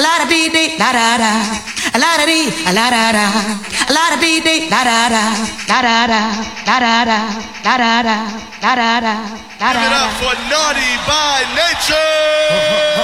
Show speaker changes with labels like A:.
A: la da dee dee la da da, a la da dee, a la da da, a la da dee dee la da da, la da da, la da da, la da da, la da da, la da da.
B: Give it up for Naughty by Nature.